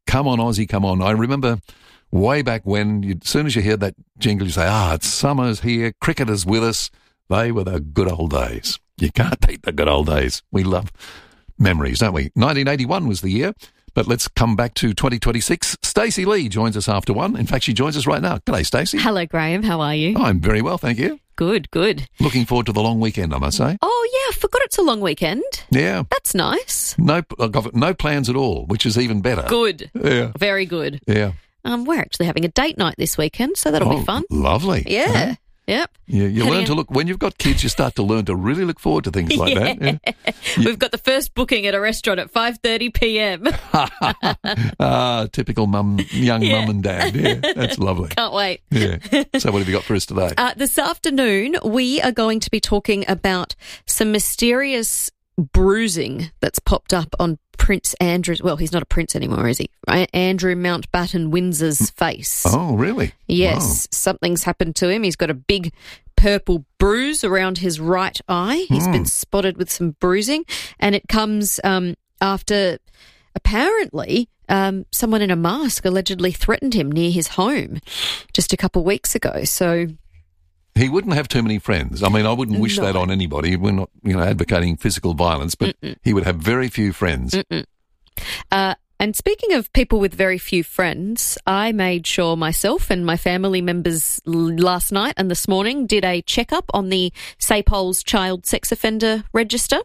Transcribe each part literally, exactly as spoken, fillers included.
Come on, Aussie, come on. I remember way back when, you, as soon as you hear that jingle, you say, ah, it's summer's here, cricket is with us. They were the good old days. You can't beat the good old days. We love memories, don't we? nineteen eighty-one was the year. But let's come back to twenty twenty-six. Stacey Lee joins us after one. In fact, she joins us right now. G'day, Stacey. Hello, Graham. How are you? I'm very well, thank you. Good, good. Looking forward to the long weekend, I must say. Oh, yeah, I forgot it's a long weekend. Yeah. That's nice. No, I've got no plans at all, which is even better. Good. Yeah. Very good. Yeah. Um, we're actually having a date night this weekend, so that'll oh, be fun. Lovely. Yeah. Huh? Yep. You, you Heading learn in- to look, when you've got kids, you start to learn to really look forward to things like yeah. that. Yeah. We've got the first booking at a restaurant at five thirty p.m. ah, typical mum, young Yeah. mum and dad. Yeah, that's lovely. Can't wait. Yeah. So what have you got for us today? Uh, this afternoon, we are going to be talking about some mysterious bruising that's popped up on Prince Andrew's, well, he's not a prince anymore, is he? Right? Andrew Mountbatten Windsor's face. Oh, really? Yes, something's happened to him. He's got a big purple bruise around his right eye. He's Mm. been spotted with some bruising, and it comes um, after apparently um, someone in a mask allegedly threatened him near his home just a couple of weeks ago. So He wouldn't have too many friends. I mean, I wouldn't wish No. that on anybody. We're not, you know, advocating physical violence, but Mm-mm. he would have very few friends. Mm-mm. Uh, and speaking of people with very few friends, I made sure myself and my family members l- last night and this morning did a checkup on the SAPOL's child sex offender register,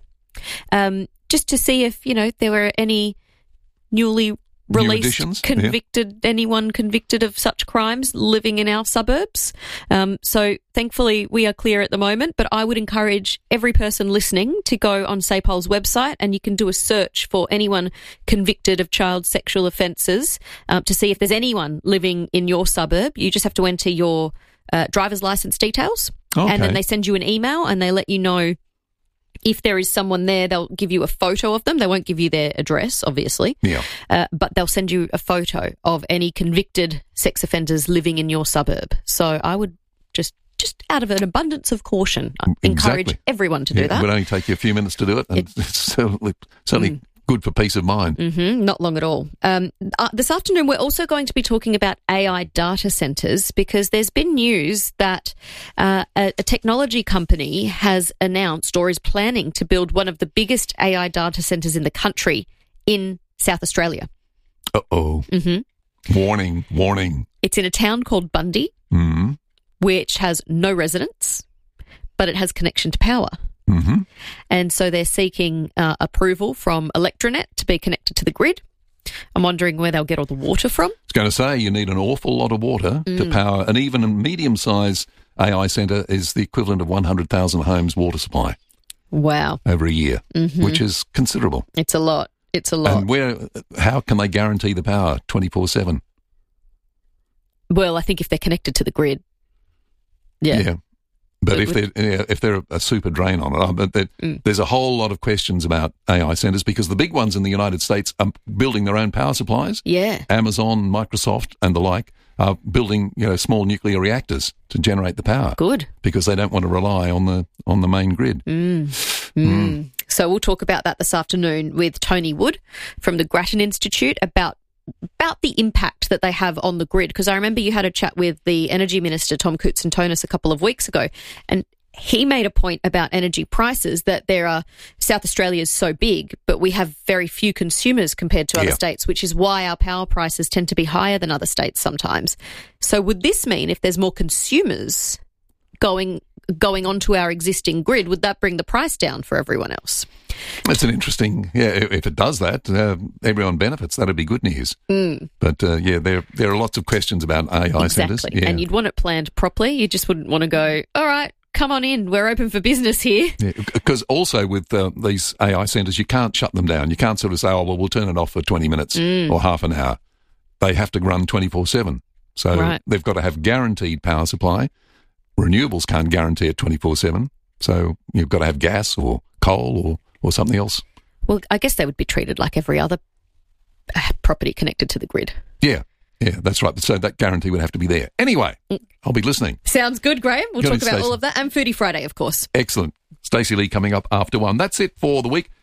um, just to see if, you know, there were any newly New released, additions? Yeah. convicted, anyone convicted of such crimes living in our suburbs. Um, so thankfully we are clear at the moment, but I would encourage every person listening to go on SAPOL's website and you can do a search for anyone convicted of child sexual offences um, to see if there's anyone living in your suburb. You just have to enter your uh, driver's licence details Okay. and then they send you an email and they let you know if there is someone there. They'll give you a photo of them. They won't give you their address, obviously. Yeah. Uh, but they'll send you a photo of any convicted sex offenders living in your suburb. So I would just, just out of an abundance of caution, I encourage Exactly. everyone to Yeah, do it that. would only take you a few minutes to do it, and It- it's certainly, certainly good for peace of mind. Mm-hmm, not long at all. Um, uh, this afternoon, we're also going to be talking about A I data centres because there's been news that uh, a, a technology company has announced or is planning to build one of the biggest A I data centres in the country in South Australia. Uh-oh. Mm-hmm. Warning, warning. It's in a town called Bundy, Mm-hmm. which has no residents, but it has connection to power. Mm-hmm. And so they're seeking uh, approval from Electranet to be connected to the grid. I'm wondering where they'll get all the water from. I was going to say you need an awful lot of water to Mm. power, and even a medium-sized A I centre is the equivalent of one hundred thousand homes' water supply Wow. over a year, Mhm. which is considerable. It's a lot. It's a lot. And where? How can they guarantee the power twenty-four seven? Well, I think if they're connected to the grid. Yeah. But But if with- they're yeah, if they're a super drain on it, I bet that Mm. there's a whole lot of questions about A I centres because the big ones in the United States are building their own power supplies. Yeah. Amazon, Microsoft, and the like are building, you know, small nuclear reactors to generate the power Good. because they don't want to rely on the on the main grid. Mm. Mm. So we'll talk about that this afternoon with Tony Wood from the Grattan Institute about about the impact that they have on the grid. Because I remember you had a chat with the Energy Minister, Tom Koutsantonis, a couple of weeks ago, and he made a point about energy prices, that there are, South Australia is so big, but we have very few consumers compared to other Yeah. states, which is why our power prices tend to be higher than other states sometimes. So would this mean if there's more consumers going going onto our existing grid, would that bring the price down for everyone else? That's an interesting, yeah, if if it does that, uh, everyone benefits. That'd be good news. Mm. But, uh, yeah, there there are lots of questions about A I centres. Exactly. Yeah. And you'd want it planned properly. You just wouldn't want to go, all right, come on in, we're open for business here. Because also with uh, these A I centres, you can't shut them down. You can't sort of say, oh, well, we'll turn it off for twenty minutes Mm. or half an hour. They have to run twenty-four seven. So Right. they've got to have guaranteed power supply. Renewables can't guarantee it twenty-four seven. So you've got to have gas or coal or, or something else. Well, I guess they would be treated like every other uh, property connected to the grid. Yeah, yeah, that's right. So that guarantee would have to be there. Anyway, I'll be listening. Sounds good, Graham. We'll Good talk on, about Stacey. all of that and Foodie Friday, of course. Excellent. Stacey Lee coming up after one. That's it for the week.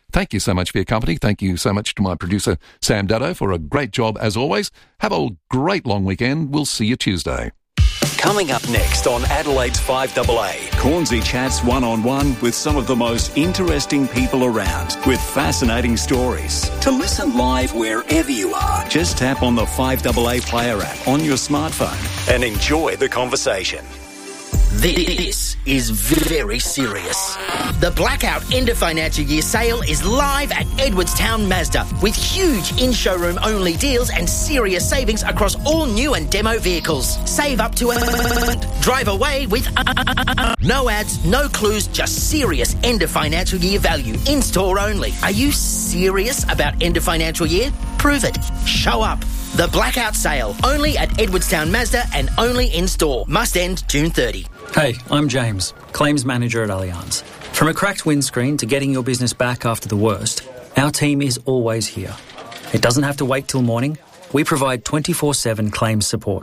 Thank you so much for your company. Thank you so much to my producer, Sam Dado, for a great job as always. Have a great long weekend. We'll see you Tuesday. Coming up next on Adelaide's five A A. Cornsey chats one-on-one with some of the most interesting people around with fascinating stories. To listen live wherever you are, just tap on the five A A Player app on your smartphone And enjoy the conversation. This is very serious. The Blackout End of Financial Year sale is live at Edwardstown Mazda with huge in-showroom only deals and serious savings across all new and demo vehicles. Save up to a... Drive away with... No ads, no clues, just serious end of financial year value. In-store only. Are you serious about end of financial year? Prove it. Show up. The Blackout Sale, only at Edwardstown Mazda and only in-store. Must end June thirtieth. Hey, I'm James, Claims Manager at Allianz. From a cracked windscreen to getting your business back after the worst, our team is always here. It doesn't have to wait till morning. We provide twenty-four seven claims support.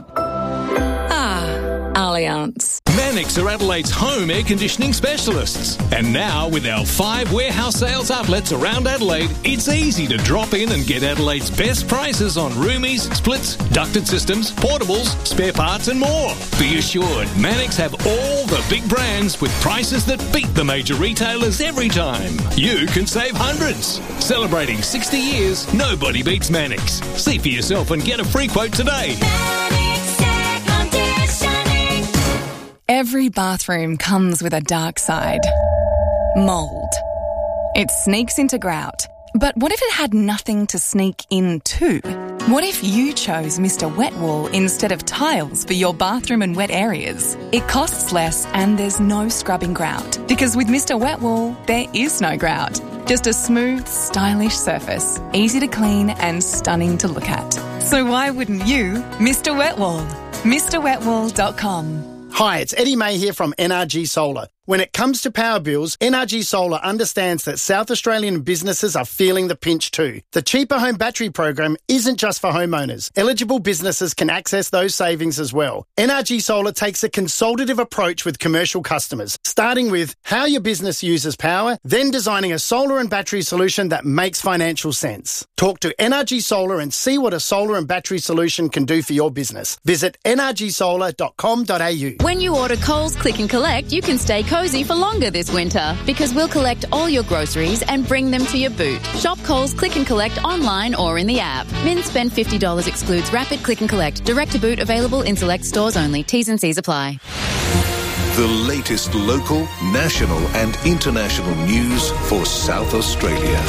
Allianz. Mannix are Adelaide's home air conditioning specialists. And now, with our five warehouse sales outlets around Adelaide, it's easy to drop in and get Adelaide's best prices on roomies, splits, ducted systems, portables, spare parts and more. Be assured, Mannix have all the big brands with prices that beat the major retailers every time. You can save hundreds. Celebrating sixty years, nobody beats Mannix. See for yourself and get a free quote today. Every bathroom comes with a dark side. Mould. It sneaks into grout. But what if it had nothing to sneak into? What if you chose Mister Wet Wool instead of tiles for your bathroom and wet areas? It costs less and there's no scrubbing grout. Because with Mister Wet Wool, there is no grout. Just a smooth, stylish surface, easy to clean and stunning to look at. So why wouldn't you Mister Wet Wool? Mr Wet Wool dot com. Hi, it's Eddie May here from N R G Solar. When it comes to power bills, N R G Solar understands that South Australian businesses are feeling the pinch too. The Cheaper Home Battery program isn't just for homeowners. Eligible businesses can access those savings as well. N R G Solar takes a consultative approach with commercial customers, starting with how your business uses power, then designing a solar and battery solution that makes financial sense. Talk to N R G Solar and see what a solar and battery solution can do for your business. Visit n r g solar dot com dot a u. When you order Coles Click and Collect, you can stay cozy for longer this winter because we'll collect all your groceries and bring them to your boot. Shop Coles Click and Collect online or in the app. Min spend fifty dollars excludes rapid click and collect. Direct to boot available in select stores only. T's and C's apply. The latest local, national and international news for South Australia.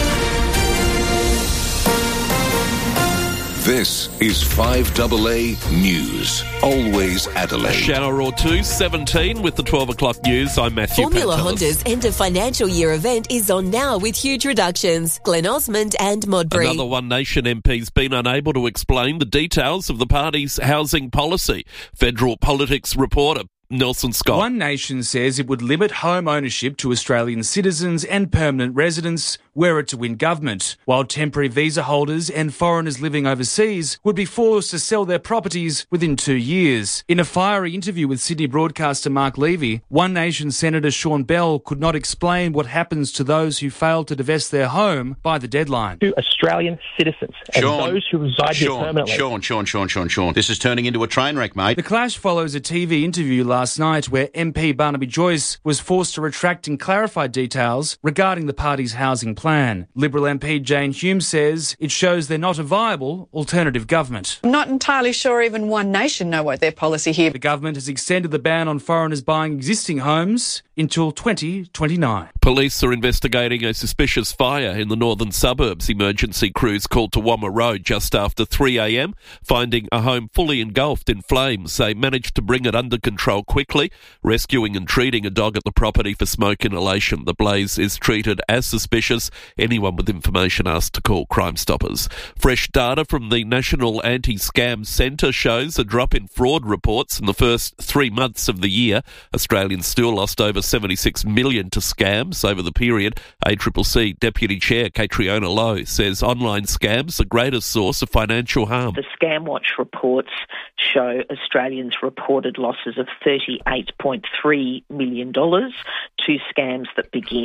This is five A A News. Always Adelaide. Shannon Raw two, seventeen with the twelve o'clock news. I'm Matthew Formula Pantelis. Honda's end of financial year event is on now with huge reductions. Glen Osmond and Modbury. Another One Nation M P's been unable to explain the details of the party's housing policy. Federal politics reporter Nelson Scott. One Nation says it would limit home ownership to Australian citizens and permanent residents were it to win government, while temporary visa holders and foreigners living overseas would be forced to sell their properties within two years. In a fiery interview with Sydney broadcaster Mark Levy, One Nation Senator Sean Bell could not explain what happens to those who fail to divest their home by the deadline. To Australian citizens and Sean, those who reside Sean, here permanently. Sean, Sean, Sean, Sean, Sean. This is turning into a train wreck, mate. The clash follows a T V interview last night where M P Barnaby Joyce was forced to retract and clarify details regarding the party's housing plan. Liberal M P Jane Hume says it shows they're not a viable alternative government. I'm not entirely sure even One Nation know what their policy here. The government has extended the ban on foreigners buying existing homes until twenty twenty-nine. Police are investigating a suspicious fire in the northern suburbs. Emergency crews called to Wamma Road just after three a.m, finding a home fully engulfed in flames. They managed to bring it under control quickly, rescuing and treating a dog at the property for smoke inhalation. The blaze is treated as suspicious. Anyone with information asked to call Crime Stoppers. Fresh data from the National Anti-Scam Centre shows a drop in fraud reports in the first three months of the year. Australians still lost over seventy-six million dollars to scams over the period. A C C C Deputy Chair Catriona Lowe says online scams are the greatest source of financial harm. The ScamWatch reports show Australians reported losses of thirty-eight point three million dollars to scams that begin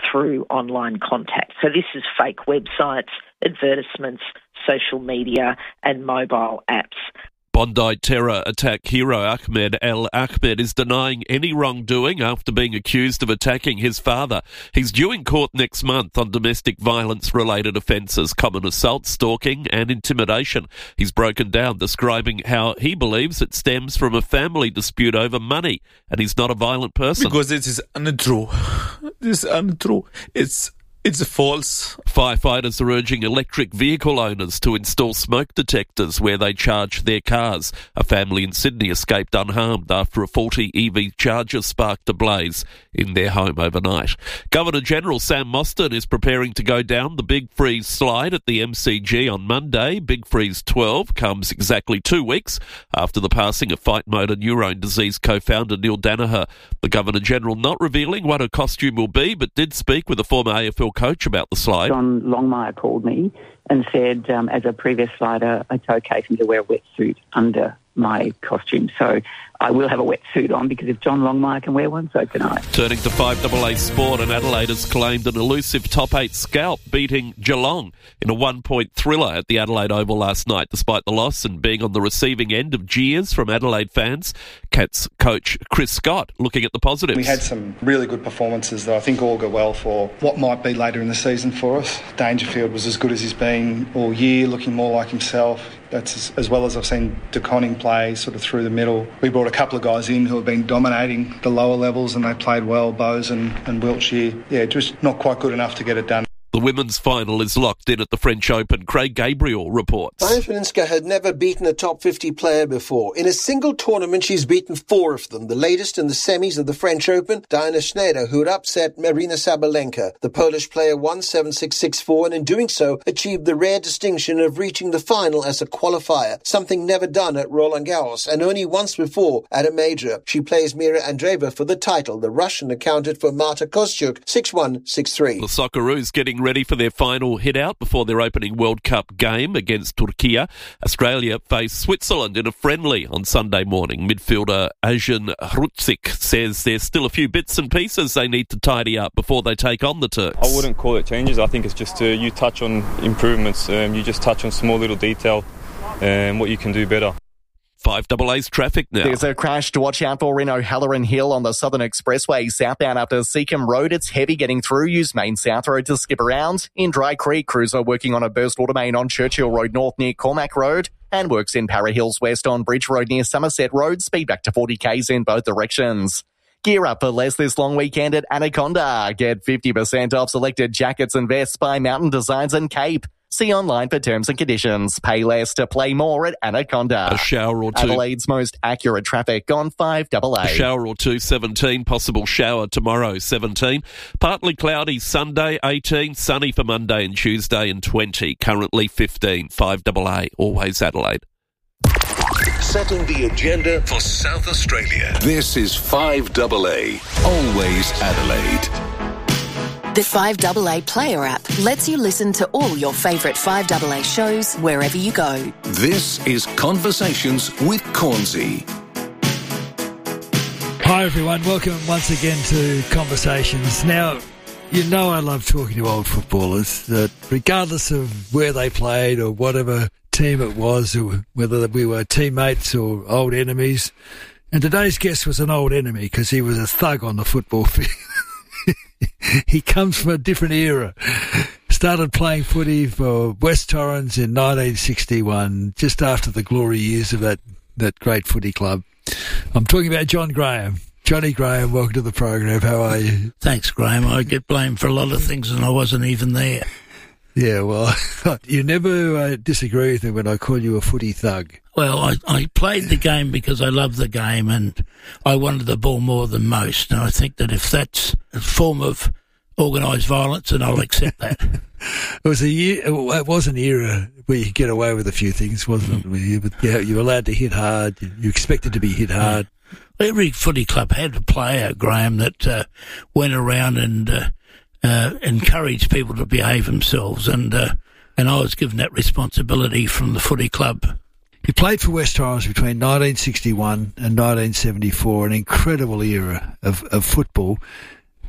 through online contact. So this is fake websites, advertisements, social media and mobile apps. Bondi terror attack hero Ahmed El Ahmed is denying any wrongdoing after being accused of attacking his father. He's due in court next month on domestic violence-related offences, common assault, stalking and intimidation. He's broken down, describing how he believes it stems from a family dispute over money, and he's not a violent person. Because it is untrue. This is untrue. It's... It's false. Firefighters are urging electric vehicle owners to install smoke detectors where they charge their cars. A family in Sydney escaped unharmed after a faulty E V charger sparked a blaze in their home overnight. Governor-General Sam Mostyn is preparing to go down the Big Freeze slide at the M C G on Monday. Big Freeze twelve comes exactly two weeks after the passing of fight motor neurone disease co-founder Neil Danaher. The Governor-General not revealing what her costume will be, but did speak with a former A F L coach about the slide. John Longmire called me and said, um, as a previous slider, it's okay for me to wear a wetsuit under my costume. So I will have a wetsuit on, because if John Longmire can wear one, so can I. Turning to five double A sport, and Adelaide has claimed an elusive top eight scalp, beating Geelong in a one-point thriller at the Adelaide Oval last night, despite the loss and being on the receiving end of jeers from Adelaide fans. Cats coach Chris Scott looking at the positives. We had some really good performances that I think augur well for what might be later in the season for us. Dangerfield was as good as he's been all year, looking more like himself. That's as, as well as I've seen De Koning play sort of through the middle. We brought a couple of guys in who have been dominating the lower levels, and they played well, Bowes and, and Wiltshire. Yeah, just not quite good enough to get it done. The women's final is locked in at the French Open. Craig Gabriel reports. Diana Faninska had never beaten a top fifty player before. In a single tournament, she's beaten four of them. The latest in the semis of the French Open, Diana Schneider, who had upset Marina Sabalenka. The Polish player won seven six, six four, and in doing so, achieved the rare distinction of reaching the final as a qualifier, something never done at Roland Garros, and only once before at a major. She plays Mira Andreeva for the title. The Russian accounted for Marta Kostyuk, six one, six three. The Socceroos getting ready for their final hit-out before their opening World Cup game against Turkey. Australia face Switzerland in a friendly on Sunday morning. Midfielder Ajan Hrutzik says there's still a few bits and pieces they need to tidy up before they take on the Turks. I wouldn't call it changes. I think it's just uh, you touch on improvements. Um, you just touch on small little detail and what you can do better. five double A's traffic now. There's a crash to watch out for in O'Halloran Hill on the Southern Expressway, southbound after Seacombe Road. It's heavy getting through. Use Main South Road to skip around. In Dry Creek, crews are working on a burst water main on Churchill Road North near Cormac Road, and works in Para Hills West on Bridge Road near Somerset Road. Speed back to forty kays in both directions. Gear up for less this long weekend at Anaconda. Get fifty percent off selected jackets and vests by Mountain Designs and Cape. See online for terms and conditions. Pay less to play more at Anaconda. A shower or two. Adelaide's most accurate traffic on five double A. A shower or two, seventeen. Possible shower tomorrow, seventeen. Partly cloudy Sunday, eighteen. Sunny for Monday and Tuesday, and twenty. Currently fifteen. five double A. Always Adelaide. Setting the agenda for South Australia. This is five double A. Always Adelaide. The five double A Player app lets you listen to all your favourite five double A shows wherever you go. This is Conversations with Cornsey. Hi everyone, welcome once again to Conversations. Now, you know I love talking to old footballers, that regardless of where they played or whatever team it was, or whether we were teammates or old enemies. And today's guest was an old enemy because he was a thug on the football field. He comes from a different era. Started playing footy for West Torrens in nineteen sixty-one, just after the glory years of that, that great footy club. I'm talking about John Graham. Johnny Graham, welcome to the program. How are you? Thanks, Graham. I get blamed for a lot of things and I wasn't even there. Yeah, well, you never uh, disagree with me when I call you a footy thug. Well, I, I played the game because I love the game and I wanted the ball more than most. And I think that if that's a form of organised violence, then I'll accept that. It was a year. It was an era where you could get away with a few things, wasn't it? You, yeah, you were allowed to hit hard. You expected to be hit hard. Every footy club had a player, Graham, that uh, went around and uh, uh, encouraged people to behave themselves, and uh, and I was given that responsibility from the footy club. He played for West Torrens between nineteen sixty-one and nineteen seventy-four, an incredible era of, of football.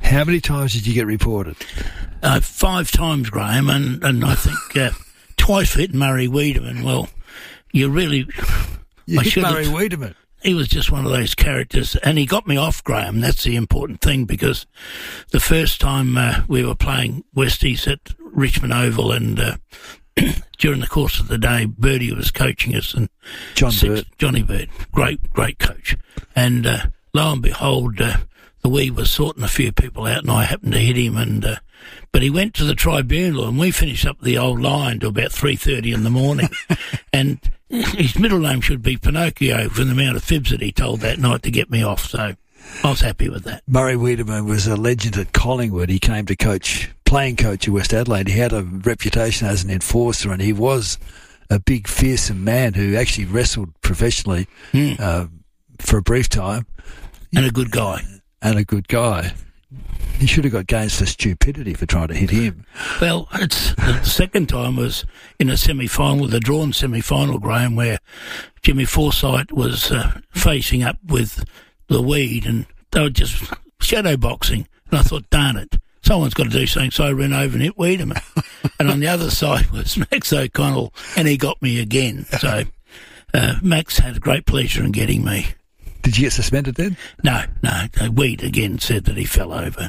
How many times did you get reported? Uh, five times, Graham, and, and I think uh, twice for hitting Murray Wiedemann. Well, you really... You I hit Murray Wiedemann. He was just one of those characters, and he got me off, Graham. That's the important thing, because the first time uh, we were playing Westies at Richmond Oval, and uh, during the course of the day, Birdie was coaching us, and John six, Bird. Johnny Bird, great, great coach. And uh, lo and behold, uh, the wee was sorting a few people out, and I happened to hit him, and uh, but he went to the tribunal, and we finished up the old line till about three thirty in the morning, and his middle name should be Pinocchio for the amount of fibs that he told that night to get me off, so I was happy with that. Murray Wiedemann was a legend at Collingwood. He came to coach, playing coach at West Adelaide. He had a reputation as an enforcer, and he was a big, fearsome man who actually wrestled professionally mm. uh, for a brief time. And a good guy. And a good guy. He should have got games for stupidity for trying to hit him. Well, it's the second time was in a semi-final, the drawn semi-final, Graham, where Jimmy Forsyth was uh, facing up with the Weed, and they were just shadow boxing. And I thought, darn it, someone's got to do something. So I ran over and hit Wiedemann. And on the other side was Max O'Connell, and he got me again. So uh, Max had a great pleasure in getting me. Did you get suspended then? No, no. no. Weed again said that he fell over.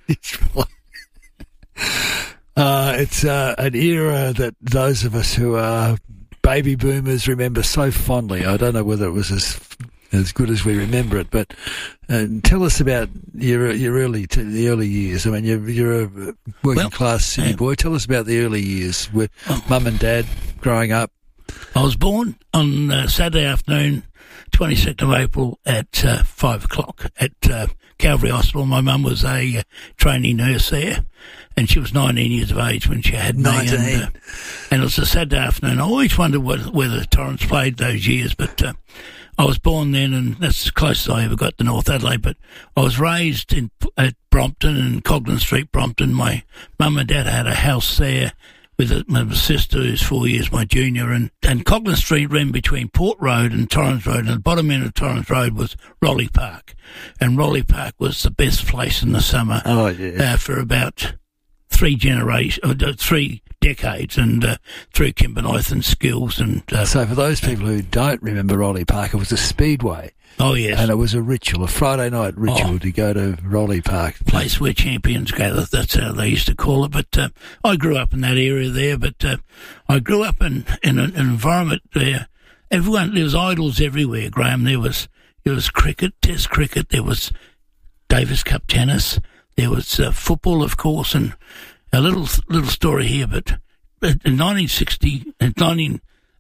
uh, it's uh, an era that those of us who are baby boomers remember so fondly. I don't know whether it was as as good as we remember it, but uh, tell us about your your early t- the early years. I mean, you're you're a working well, class city yeah. boy. Tell us about the early years with oh. mum and dad growing up. I was born on uh, Saturday afternoon, twenty-second of April at uh, five o'clock at uh, Calvary Hospital. My mum was a uh, trainee nurse there, and she was nineteen years of age when she had nineteen. me. And, uh, and it was a Saturday afternoon. I always wondered what, whether Torrens played those years, but uh, I was born then, and that's as close as I ever got to North Adelaide. But I was raised in at Brompton, in Coglan Street, Brompton. My mum and dad had a house there with a, my sister, who's four years my junior, and, and Coglan Street ran between Port Road and Torrens Road, and at the bottom end of Torrens Road was Rolly Park, and Rolly Park was the best place in the summer oh, yeah. uh, for about three generations, uh, three decades, and uh, through Kimberlite and Skills. And uh, so for those people who don't remember Rolly Park, it was a speedway. Oh, yes. And it was a ritual, a Friday night ritual oh, to go to Rolly Park. Place where champions gather, that's how they used to call it. But uh, I grew up in that area there, but uh, I grew up in, in an environment where everyone, there was idols everywhere, Graham. There was, there was cricket, test cricket, there was Davis Cup tennis, there was uh, football, of course, and a little little story here, but in nineteen sixty, in nineteen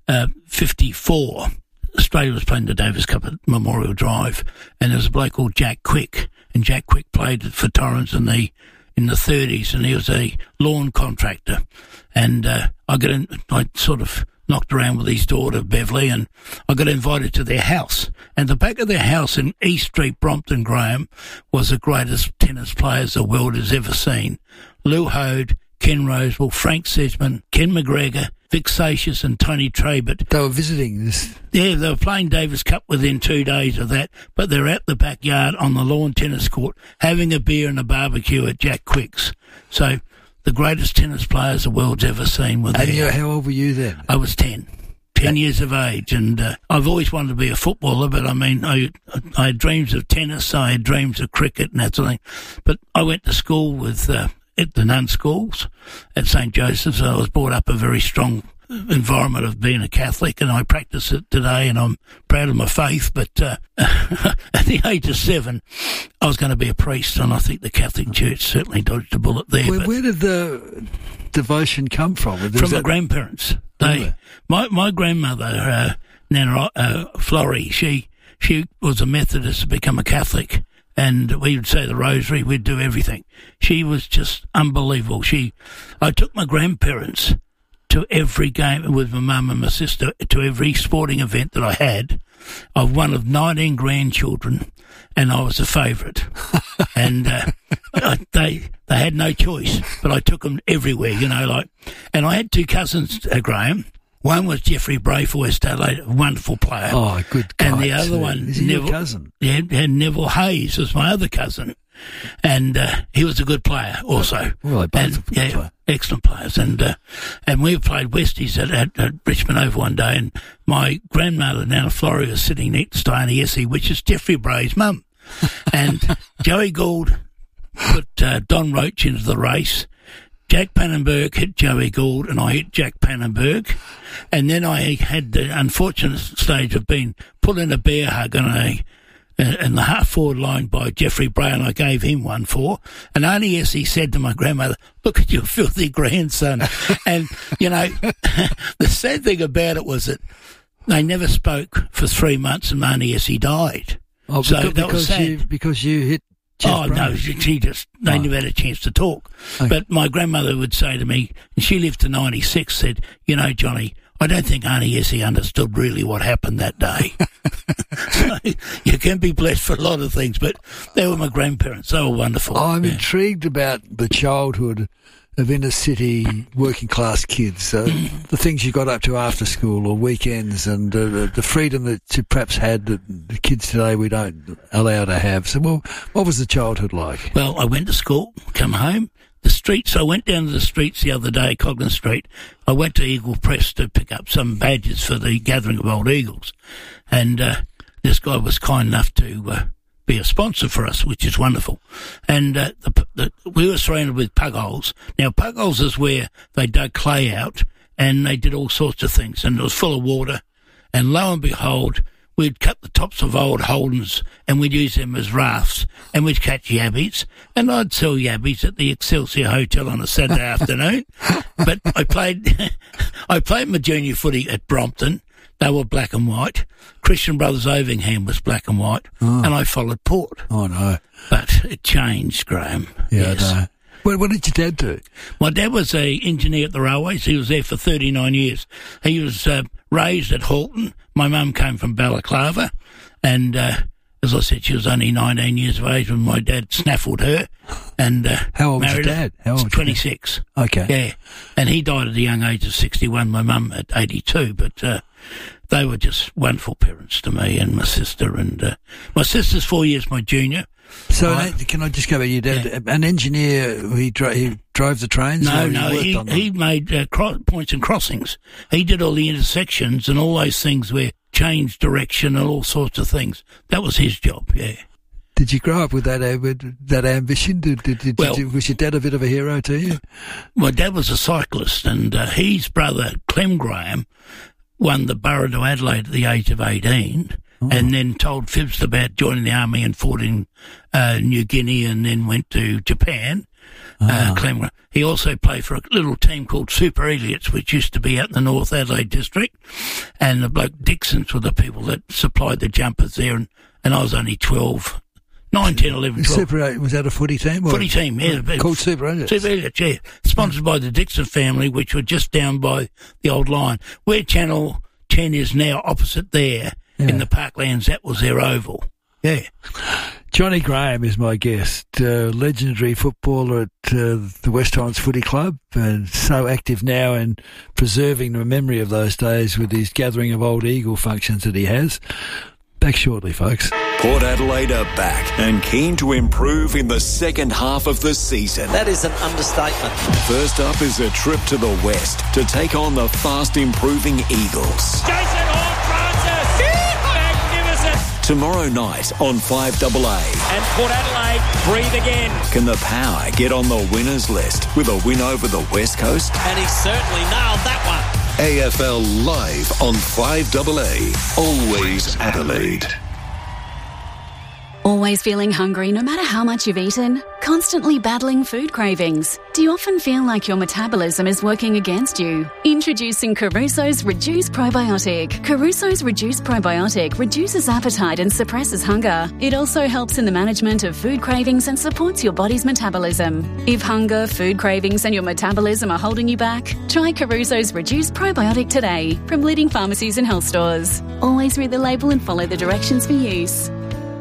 fifty-four, Australia was playing the Davis Cup at Memorial Drive, and there was a bloke called Jack Quick, and Jack Quick played for Torrens in the in the thirties, and he was a lawn contractor. And uh, I got in, I sort of knocked around with his daughter Beverly, and I got invited to their house. And the back of their house in East Street, Brompton, Graham, was the greatest tennis players the world has ever seen. Lou Hode, Ken Rosewell, Frank Sedgman, Ken McGregor, Vic Satius and Tony Trabert. They were visiting this. Yeah, they were playing Davis Cup within two days of that, but they're at the backyard on the lawn tennis court having a beer and a barbecue at Jack Quick's. So the greatest tennis players the world's ever seen were there. And you, how old were you then? I was ten. Ten years of age, and uh, I've always wanted to be a footballer, but I mean, I, I had dreams of tennis, I had dreams of cricket and that sort of thing. But I went to school with... Uh, at the nun schools at Saint Joseph's. I was brought up a very strong environment of being a Catholic, and I practice it today, and I'm proud of my faith. But uh, at the age of seven, I was going to be a priest, and I think the Catholic Church certainly dodged a bullet there. Where, where did the devotion come from? From my that... grandparents. They, my my grandmother, uh, Nana uh, Florrie, she she was a Methodist to become a Catholic. And we would say the rosary, we'd do everything. She was just unbelievable. She, I took my grandparents to every game with my mum and my sister, to every sporting event that I had. I've one of nineteen grandchildren, and I was a favourite. and uh, I, they they had no choice, but I took them everywhere, you know, like. And I had two cousins, uh, Graham, One was Jeffrey Bray for West Adelaide, a wonderful player. Oh, good guy. And the other too. one, Is he Neville, your cousin? Yeah, and Neville Hayes was my other cousin. And uh, he was a good player also. Well, they both and, were good yeah, players. excellent players. And uh, and we played Westies at, at, at Richmond Oval one day, and my grandmother down in Florida was sitting next to Diana Essie, which is Jeffrey Bray's mum. And Joey Gould put uh, Don Roach into the race. Jack Pannenberg hit Joey Gould, and I hit Jack Pannenberg. And then I had the unfortunate stage of being put in a bear hug on a in the half-forward line by Jeffrey Bray, and I gave him one for. And Auntie Essie said to my grandmother, "Look at your filthy grandson." And, you know, the sad thing about it was that they never spoke for three months, and Auntie Essie died. Oh, so because, that was because sad. you because you hit Jeff Oh, Bray. no, she, she just, they Oh. never had a chance to talk. Okay. But my grandmother would say to me, and she lived to ninety-six, said, "You know, Johnny, I don't think Auntie Essie understood really what happened that day." So you can be blessed for a lot of things, but they were my grandparents. They were wonderful. I'm Yeah. intrigued about the childhood of inner city working class kids, uh, the things you got up to after school or weekends, and uh, the freedom that you perhaps had that the kids today we don't allow to have. So, well, what was the childhood like? Well, I went to school, come home. The streets, I went down to the streets the other day, Coglan Street. I went to Eagle Press to pick up some badges for the Gathering of Old Eagles. And uh, this guy was kind enough to uh, be a sponsor for us, which is wonderful. And uh, the, the, we were surrounded with pug holes. Now, pug holes is where they dug clay out and they did all sorts of things. And it was full of water. And lo and behold, we'd cut the tops of old Holdens and we'd use them as rafts and we'd catch yabbies, and I'd sell yabbies at the Excelsior Hotel on a Saturday afternoon. But I played, I played my junior footy at Brompton. They were black and white. Christian Brothers Ovingham was black and white, Oh. and I followed Port. Oh, no. But it changed, Graham. Yeah, yes. I know. What, what did your dad do? My dad was a engineer at the railways. He was there for thirty-nine years. He was uh, raised at Halton. My mum came from Balaclava, and uh, as I said, she was only nineteen years of age when my dad snaffled her. And uh, How old was married your her. dad? How old was your dad? twenty-six. Okay. Yeah, and he died at the young age of sixty-one. My mum at eighty-two, but uh, they were just wonderful parents to me and my sister. And uh, my sister's four years my junior. So, I- that- can I just go back? Your dad, Yeah. an engineer, he, dro- he drove the trains? No, or no, he, worked he, on them? he made uh, cro- points and crossings. He did all the intersections and all those things where change direction and all sorts of things. That was his job, yeah. Did you grow up with that uh, with that ambition? Did, did, did, Well- did you, was your dad a bit of a hero to you? My dad was a cyclist, and uh, his brother, Clem Graham, won the Borough to Adelaide at the age of eighteen, Oh. and then told fibs about joining the army and fought in uh, New Guinea and then went to Japan. Uh, Ah. Clem Graham. He also played for a little team called Super Eliots, which used to be out in the North Adelaide district, and the bloke Dixons were the people that supplied the jumpers there, and, and I was only twelve. nine, ten, eleven, twelve. Super eight, was that a footy team? Or Footy team, yeah. Called Super Eliots? Super Elliott, yeah. Sponsored by the Dixon family, which were just down by the old line. Where Channel ten is now opposite there Yeah. in the Parklands, that was their oval. Yeah. Johnny Graham is my guest, uh, legendary footballer at uh, the West Torrens Footy Club, and so active now in preserving the memory of those days with his gathering of old Eagle functions that he has. Back shortly, folks. Port Adelaide are back and keen to improve in the second half of the season. That is an understatement. First up is a trip to the west to take on the fast improving Eagles. Jason Horne-Francis! Magnificent! Tomorrow night on five A A. And Port Adelaide breathe again. Can the Power get on the winners list with a win over the West Coast? And he certainly nailed that one. A F L live on five A A. Always Adelaide. Always feeling hungry no matter how much you've eaten? Constantly battling food cravings? Do you often feel like your metabolism is working against you? Introducing Caruso's Reduce Probiotic. Caruso's Reduce Probiotic reduces appetite and suppresses hunger. It also helps in the management of food cravings and supports your body's metabolism. If hunger, food cravings and your metabolism are holding you back, try Caruso's Reduce Probiotic today from leading pharmacies and health stores. Always read the label and follow the directions for use.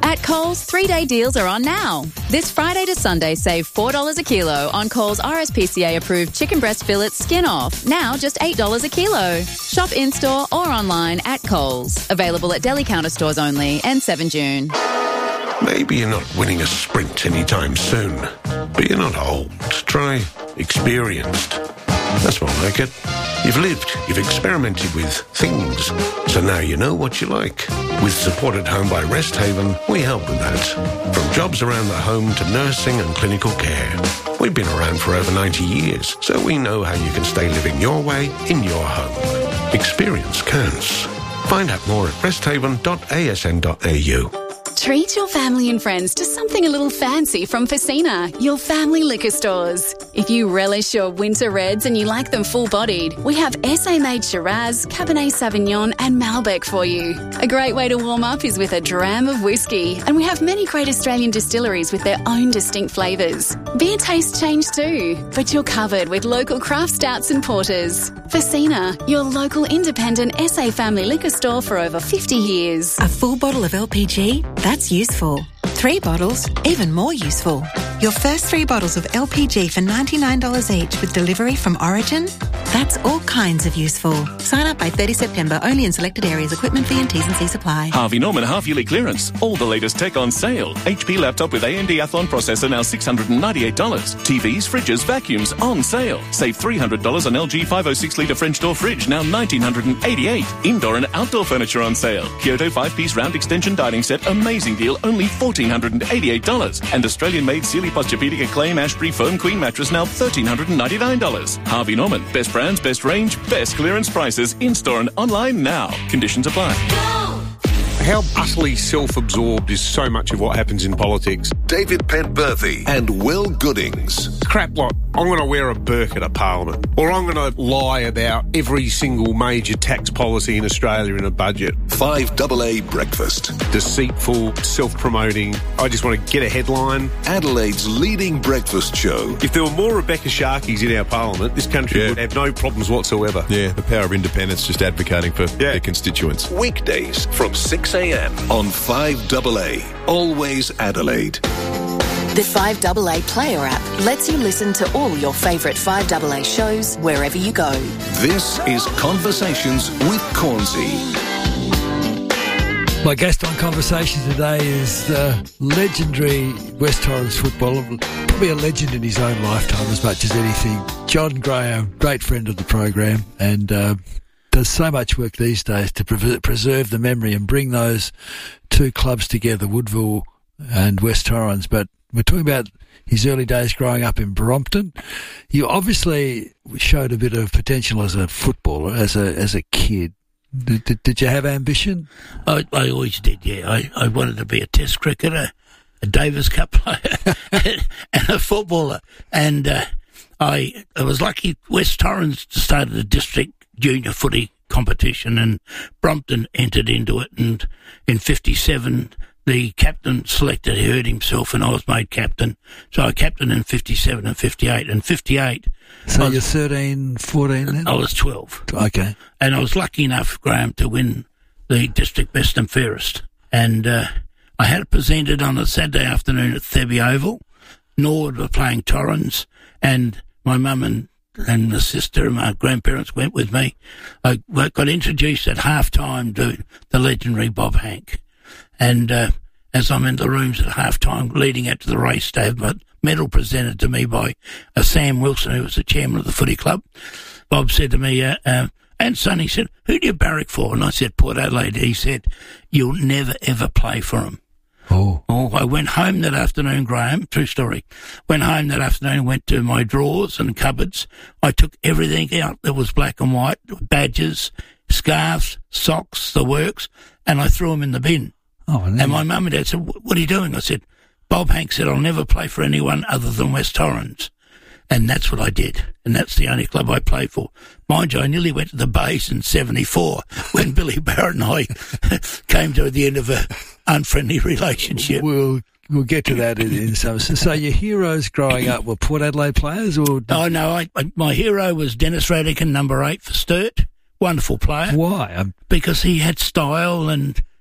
At Coles, three-day deals are on now. This Friday to Sunday, save four dollars a kilo on Coles R S P C A-approved chicken breast fillets skin off. Now just eight dollars a kilo. Shop in-store or online at Coles. Available at deli counter stores only, and seven June. Maybe you're not winning a sprint anytime soon, but you're not old. Try experienced. That's more like it. You've lived, you've experimented with things, so now you know what you like. With Support at Home by Rest Haven, we help with that. From jobs around the home to nursing and clinical care. We've been around for over ninety years, so we know how you can stay living your way in your home. Experience counts. Find out more at resthaven dot a s n dot a u. Treat your family and friends to something a little fancy from Facina, your family liquor stores. If you relish your winter reds and you like them full-bodied, we have S A-made Shiraz, Cabernet Sauvignon and Malbec for you. A great way to warm up is with a dram of whiskey, and we have many great Australian distilleries with their own distinct flavours. Beer tastes change too, but you're covered with local craft stouts and porters. Facina, your local independent S A family liquor store for over fifty years. A full bottle of L P G? That's useful. Three bottles, even more useful. Your first three bottles of L P G for ninety-nine dollars each with delivery from Origin? That's all kinds of useful. Sign up by thirtieth September, only in selected areas. Equipment fee and T's and C's apply. Harvey Norman half-yearly clearance. All the latest tech on sale. H P laptop with A M D Athlon processor now six hundred ninety-eight dollars. T Vs, fridges, vacuums on sale. Save three hundred dollars on L G five oh six litre French door fridge, now one thousand nine hundred eighty-eight dollars. Indoor and outdoor furniture on sale. Kyoto five-piece round extension dining set, amazing deal, only one thousand four hundred eighty-eight dollars. And Australian-made Sealy Posturepedic Acclaim Ashbury Foam Queen mattress, now one thousand three hundred ninety-nine dollars. Harvey Norman, best brands, best range, best clearance prices, in-store and online now. Conditions apply. How utterly self-absorbed is so much of what happens in politics. David Penberthy and Will Goodings. Crap like, I'm going to wear a burqa at Parliament, or I'm going to lie about every single major tax policy in Australia in a budget. five double A Breakfast. Deceitful, self-promoting. I just want to get a headline. Adelaide's leading breakfast show. If there were more Rebecca Sharkies in our Parliament, this country yeah. would have no problems whatsoever. Yeah, the power of independence, just advocating for yeah. their constituents. Weekdays from six a.m. on five double A. Always Adelaide. The five double A Player app lets you listen to all your favourite five double A shows wherever you go. This is Conversations with Cornsey. My guest on Conversation today is the legendary West Torrens footballer, probably a legend in his own lifetime as much as anything, John Graham, great friend of the program, and uh, does so much work these days to pre- preserve the memory and bring those two clubs together, Woodville and West Torrens. But we're talking about his early days growing up in Brompton. You obviously showed a bit of potential as a footballer, as a as a kid. Did, did, did you have ambition? I, I always did, yeah. I, I wanted to be a test cricketer, a Davis Cup player, and a footballer. And uh, I, I was lucky West Torrens started a district junior footy competition, and Brompton entered into it. And in fifty-seven, the captain selected, he hurt himself, and I was made captain. So I captained in fifty-seven and fifty-eight. And fifty-eight... So was, you're thirteen, fourteen then? I was twelve. Okay. And I was lucky enough, Graham, to win the district best and fairest. And uh, I had it presented on a Saturday afternoon at Thebby Oval. Norwood were playing Torrens, and my mum and and the sister and my grandparents went with me. I got introduced at half-time to the legendary Bob Hank. And uh, as I'm in the rooms at half-time leading out to the race day, but medal presented to me by uh, Sam Wilson, who was the chairman of the footy club. Bob said to me, uh, uh, and son, he said, who do you barrack for? And I said, Port Adelaide. He said, you'll never, ever play for him. Oh. Oh, I went home that afternoon, Graham, true story. Went home that afternoon, went to my drawers and cupboards. I took everything out that was black and white, badges, scarves, socks, the works, and I threw them in the bin. Oh, and, and my mum and dad said, what are you doing? I said, Bob Hank said, I'll never play for anyone other than West Torrens. And that's what I did. And that's the only club I played for. Mind you, I nearly went to the Bays in seventy-four when Billy Barrett and I came to the end of a unfriendly relationship. We'll, we'll get to that in, in some sense. So your heroes growing up were Port Adelaide players? Or did... Oh, no, I, I, my hero was Dennis Radican, number eight for Sturt. Wonderful player. Why? I'm... Because he had style and...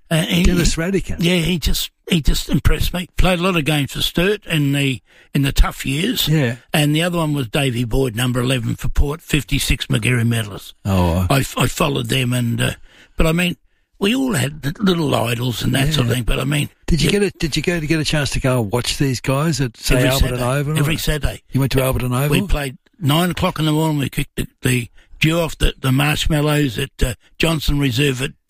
Uh, he, Dennis Radican. Yeah, he just he just impressed me. Played a lot of games for Sturt in the in the tough years. Yeah. And the other one was Davey Boyd, number eleven for Port, fifty-six Magarey medalist. Oh. I, I followed them, and uh, but I mean, we all had little idols and that Yeah. sort of thing. But I mean, Did you get a, Did you go to get a chance to go and watch these guys at say every Albert Saturday, and Oval? every or- Saturday. You went to Albert and Oval. We played nine o'clock in the morning. We kicked the, the dew off the, the marshmallows at uh, Johnson Reserve at